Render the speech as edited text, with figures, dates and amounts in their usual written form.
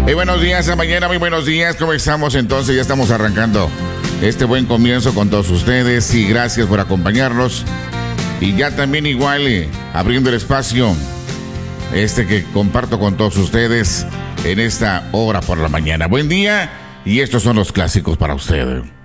Buenos días a mañana, muy buenos días. ¿Cómo estamos entonces? Ya estamos arrancando este buen comienzo con todos ustedes y gracias por acompañarnos. Y ya también igual abriendo el espacio que comparto con todos ustedes en esta hora por la mañana. Buen día y estos son los clásicos para ustedes.